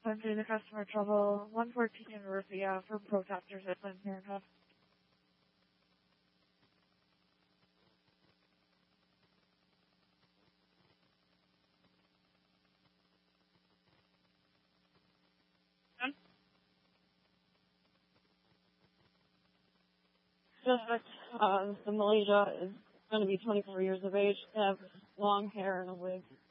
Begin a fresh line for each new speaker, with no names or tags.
Sunday, the customer trouble 114 University for protesters at Planned Parenthood. Suspect, the Malaysia is going to be 24 years of age, have long hair and a wig.